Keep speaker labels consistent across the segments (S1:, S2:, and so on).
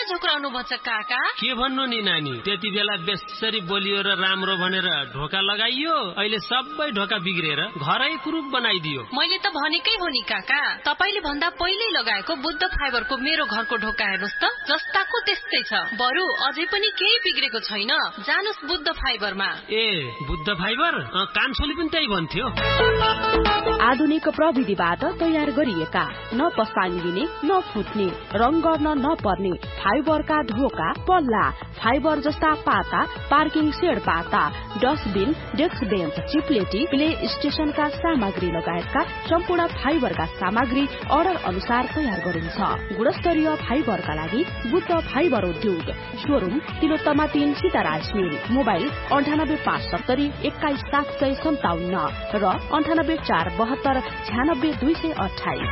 S1: झुक्राउनु भन्छ काका?
S2: के भन्नु नि नानी, त्यति बेला बेसरी बोलियो र राम्रो भनेर ढोका लगाइयो, अहिले सबै ढोका बिग्रेर घरै कुरूप बनाइदियो।
S1: मैले त भनेकै हो नि काका, तपाईले भन्दा पहिल्यै लगाएको बुद्ध फाइबरको मेरो घरको ढोका हेर्नुस् त, जस्ताको त्यस्तै छ। बरु अझै पनि केही बिग्रेको छैन। जानुस् बुद्ध फाइबरमा।
S2: ए बुद्ध फाइबर? कान्छोले पनि त्यही भन्थ्यो।
S3: आधुनिक प्रविधिबाट तयार गरिएका, न पसाङ्गिने न फुट्ने, रङ गर्न नपर्ने फाइबरका ढोका, पल्ला, फाइबर जस्ता पाता, पार्किङ सेड पाता, डस्टबिन, डेस्क बेन्च, चिप्लेटी, प्ले स्टेशनका सामग्री लगायतका सम्पूर्ण फाइबरका सामग्री अर्डर अनुसार तयार गरिन्छ। गुणस्तरीय फाइबरका लागि बुद्ध फाइबर उद्योग, शोरूम तिलोत्तमा 3 सीताराज मिल, मोबाइल 9857 21757 र 9842 96228।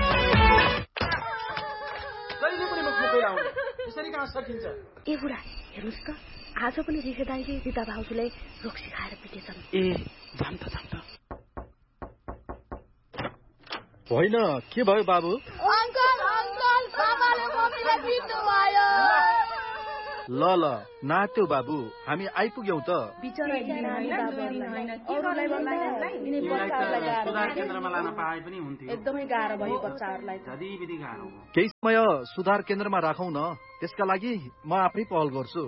S4: ए बुढा हेर्नुस् त, आज पनि रिखे दाइले रिता भाउजूलाई रोक्सी खाएर पिटेछन्।
S5: ए जाम त होइन, के भयो बाबु? ल नाच्यो बाबु, हामी आइपुग्यौं त।
S4: एकदमै गाह्रो भयो बच्चाहरूलाई।
S5: केही समय सुधार केन्द्रमा राखौं न, त्यसका लागि म आफै पहल गर्छु।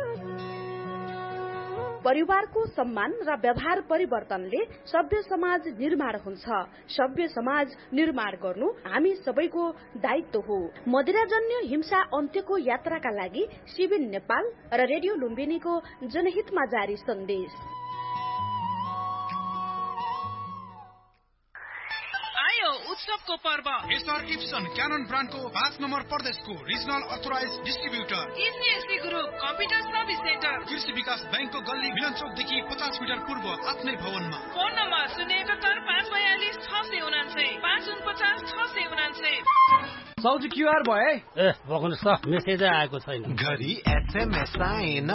S3: परिवारको सम्मान र व्यवहार परिवर्तनले सभ्य समाज निर्माण हुन्छ। सभ्य समाज निर्माण गर्नु हामी सबैको दायित्व हो। मदिराजन्य हिंसा अन्त्यको यात्राका लागि सिबिन नेपाल र रेडियो लुम्बिनीको जनहितमा जारी सन्देश।
S6: उत्सवको पर्व एसआर गिब्सन क्यानन ब्रान्डको 5 नम्बर प्रदेशको regional authorise distributor
S1: SSC group computer service centre,
S6: कृषि विकास बैंकको गल्ली मिलन चौकदेखि 50 मिटर पूर्व आफ्नै भवनमा।
S1: Phone number 071 542 649 549 649।
S7: साउजी क्युआर भए
S2: ए बग्नुस् त, मेसेजै आएको छैन।
S8: घरि एसएमएस आएन।